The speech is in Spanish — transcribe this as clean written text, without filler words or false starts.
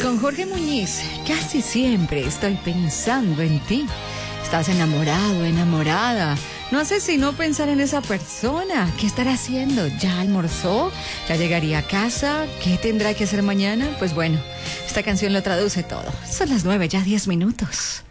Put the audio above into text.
Con Jorge Muñiz, casi siempre estoy pensando en ti. Estás enamorado, enamorada. No haces sino pensar en esa persona. ¿Qué estará haciendo? ¿Ya almorzó? ¿Ya llegaría a casa? ¿Qué tendrá que hacer mañana? Pues bueno, esta canción lo traduce todo. Son las 9, ya 10 minutos.